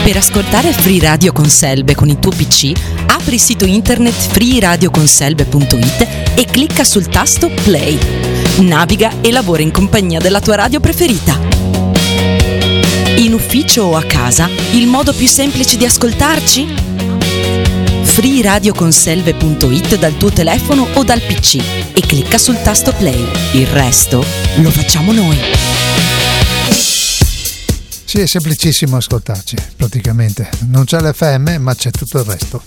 Per ascoltare Free Radio con Selbe con il tuo PC, apri il sito internet freeradioconselbe.it e clicca sul tasto Play. Naviga e lavora in compagnia della tua radio preferita. In ufficio o a casa, il modo più semplice di ascoltarci? freeradioconselve.it dal tuo telefono o dal PC e clicca sul tasto Play. Il resto lo facciamo noi. Sì, è semplicissimo ascoltarci, praticamente. Non c'è l'FM, ma c'è tutto il resto.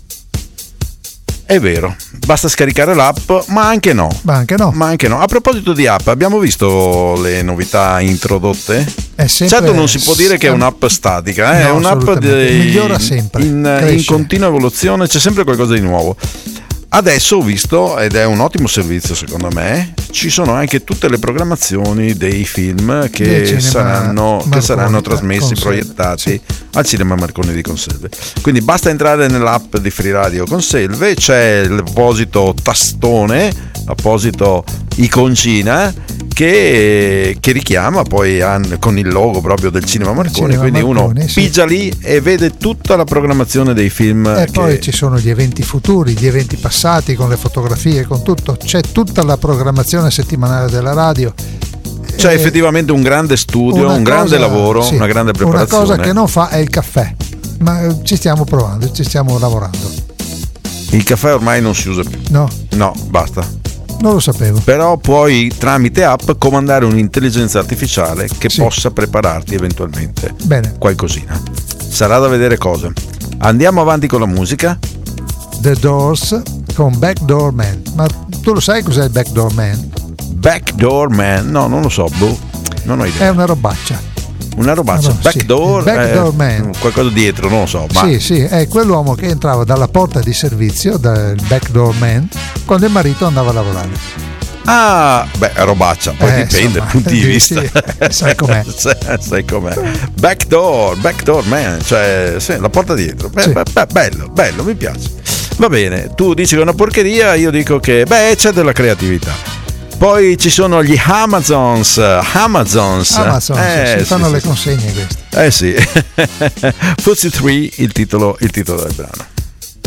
È vero, basta scaricare l'app, ma anche no. Ma anche no. A proposito di app, abbiamo visto le novità introdotte? Certo non si può dire che è un'app statica, no, è un'app migliora sempre, in continua evoluzione, c'è sempre qualcosa di nuovo. Adesso ho visto, ed è un ottimo servizio secondo me, ci sono anche tutte le programmazioni dei film che saranno trasmessi, proiettati al Cinema Marconi di Conselve. Quindi basta entrare nell'app di Free Radio Conselve, c'è l'apposito tastone, l'apposito iconcina che richiama poi con il logo proprio del Cinema Marconi, quindi uno pigia lì e vede tutta la programmazione dei film. E poi ci sono gli eventi futuri, gli eventi passati, con le fotografie, con tutto, c'è tutta la programmazione settimanale della radio. C'è effettivamente un grande studio, grande lavoro, sì, una grande preparazione. Una cosa che non fa è il caffè, ma ci stiamo provando, ci stiamo lavorando. Il caffè ormai non si usa più. No, basta. Non lo sapevo. Però puoi tramite app comandare un'intelligenza artificiale che possa prepararti eventualmente qualcosina. Sarà da vedere cosa. Andiamo avanti con la musica. The Doors con Backdoor Man. Ma tu lo sai cos'è il Backdoor Man? Backdoor Man? No, non lo so, non ho idea. È una robaccia. Backdoor, Backdoor Man. Qualcosa dietro, non lo so. Ma... Sì, è quell'uomo che entrava dalla porta di servizio, dal Backdoor Man, quando il marito andava a lavorare. Ah, robaccia, poi dipende dai punti di vista. Sì, sai com'è. Sai com'è. Backdoor Man, cioè la porta dietro. Bello, mi piace. Va bene, tu dici che è una porcheria, io dico che c'è della creatività. Poi ci sono gli Amazons, fanno le consegne queste. Sì. Footsie 3 il titolo del brano.